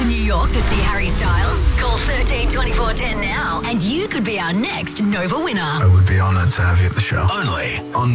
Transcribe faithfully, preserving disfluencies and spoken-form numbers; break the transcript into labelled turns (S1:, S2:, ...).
S1: to New York to see Harry Styles? Call thirteen twenty-four ten now and you could be our next Nova winner.
S2: I would be honoured to have you at the show.
S3: Only on